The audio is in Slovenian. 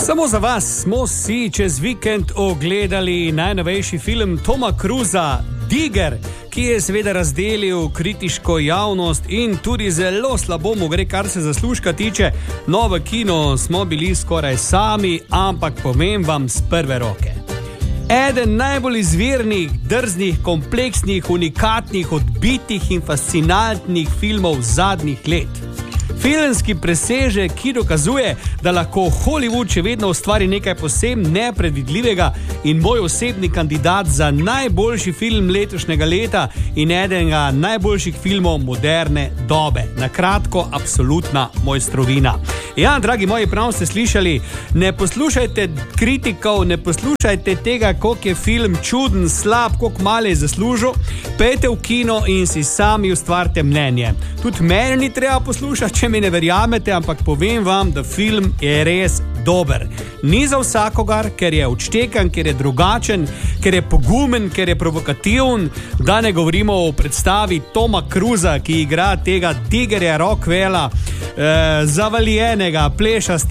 Samo za vas smo si čez vikend ogledali najnovejši film Toma Cruisa Digger, ki je seveda razdelil kritiško javnost in tudi zelo slabo mu gre, kar se zaslužka tiče. No, v kino smo bili skoraj sami, ampak povem vam z prve roke. Eden najbolj izvirnih, drznih, kompleksnih, unikatnih, odbitih in fascinantnih filmov zadnjih let. Filmski presežek, ki dokazuje, da lahko Hollywood še vedno ustvari nekaj posebno nepredvidljivega, in moj osebni kandidat za najboljši film letošnjega leta in enega najboljših filmov moderne dobe. Na kratko, absolutna mojstrovina. Ja, dragi moji, prav ste slišali, ne poslušajte kritikov, ne poslušajte tega, koliko je film čuden, slab, koliko malo je zaslužil. Pejte v kino in si sami ustvarite mnenje. Tudi mene ni treba poslušati, če mi ne verjamete, ampak povem vam, da film je res dober. Ni za vsakogar, ker je odštekan, ker je drugačen, ker je pogumen, ker je provokativen. Da ne govorimo o predstavi Toma Cruisa, ki igra tega Diggerja Rockwella, zavaljenega, plešasta